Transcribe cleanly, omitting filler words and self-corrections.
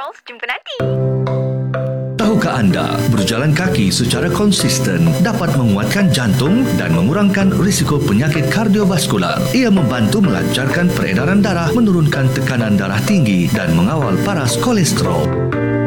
Pals. Jumpa nanti. Tahukah anda, berjalan kaki secara konsisten dapat menguatkan jantung dan mengurangkan risiko penyakit kardiovaskular. Ia membantu melancarkan peredaran darah, menurunkan tekanan darah tinggi dan mengawal paras kolesterol.